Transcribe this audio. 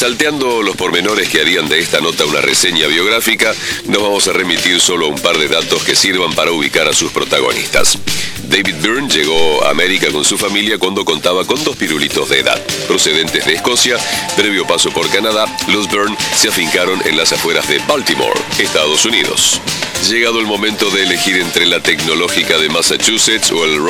Salteando los pormenores que harían de esta nota una reseña biográfica, nos vamos a remitir solo a un par de datos que sirvan para ubicar a sus protagonistas. David Byrne llegó a América con su familia cuando contaba con 2 pirulitos de edad. Procedentes de Escocia, previo paso por Canadá, los Byrne se afincaron en las afueras de Baltimore, Estados Unidos. Llegado el momento de elegir entre la Tecnológica de Massachusetts o el